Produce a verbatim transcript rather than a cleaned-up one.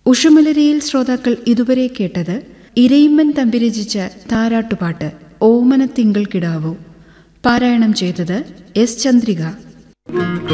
ഉഷമലരിയിൽ ശ്രോതാക്കൾ ഇതുവരെ കേട്ടത് ഇരയിമ്മൻ തമ്പി രചിച്ച താരാട്ടുപാട്ട് ഓമനത്തിങ്കൾ കിടാവോ. പാരായണം ചെയ്തത് എസ് ചന്ദ്രിക.